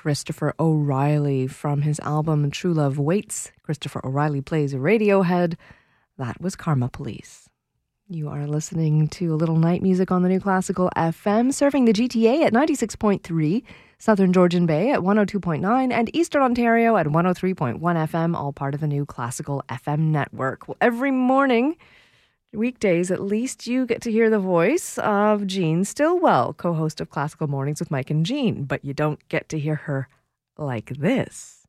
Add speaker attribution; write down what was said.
Speaker 1: Christopher O'Reilly from his album True Love Waits. Christopher O'Reilly plays Radiohead. That was Karma Police. You are listening to a little night music on the New Classical FM, serving the GTA at 96.3, Southern Georgian Bay at 102.9, and Eastern Ontario at 103.1 FM, all part of the New Classical FM network. Well, every morning, weekdays at least, you get to hear the voice of Jean Stillwell, co-host of Classical Mornings with Mike and Jean, but you don't get to hear her like this.